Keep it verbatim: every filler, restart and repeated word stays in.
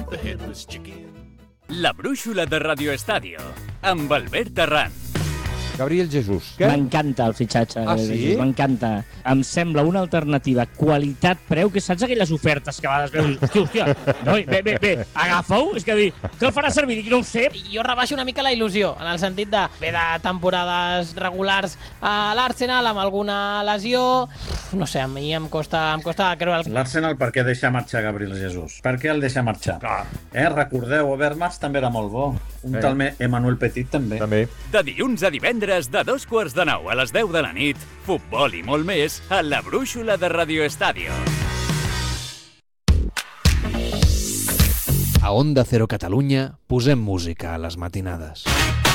the headless chicken. La brúixola de Radio Estadio, amb Albert Arran. Gabriel Jesús. Què? M'encanta el fitxatge. Ah, sí? M'encanta. Em sembla una alternativa qualitat-preu, que saps aquelles ofertes que a vegades veus? Hòstia, hòstia, no, bé, bé, bé, agafa-ho, és que dir, què el farà servir? Dic, no ho sé. Jo rebaixo una mica la il·lusió, en el sentit de ve de temporades regulars a l'Arsenal amb alguna lesió. No sé, a mi em costa, em costa creure... L'Arsenal per què deixa marxar Gabriel Jesús? Per què el deixa marxar? Ah. Eh, recordeu, Overmars també era molt bo. Un Eh. tal Emmanuel Petit també. També. De dilluns a divendres, de dos quarts de nou a les deu de la nit, futbol i molt més a la brúixola de Radio Estadio. A Onda Cero Catalunya posem música a les matinades.